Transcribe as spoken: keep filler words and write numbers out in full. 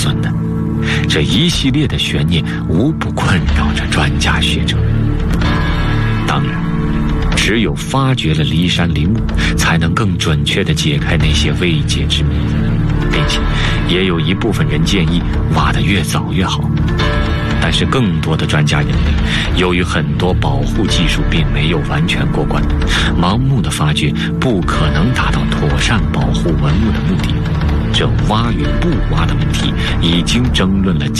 损的。这一系列的悬念无不困扰着专家学者。当然，只有发掘了骊山陵墓，才能更准确地解开那些未解之谜，并且也有一部分人建议挖得越早越好。但是更多的专家认为，由于很多保护技术并没有完全过关，盲目的发掘不可能达到妥善保护文物的目的。这挖与不挖的问题已经争论了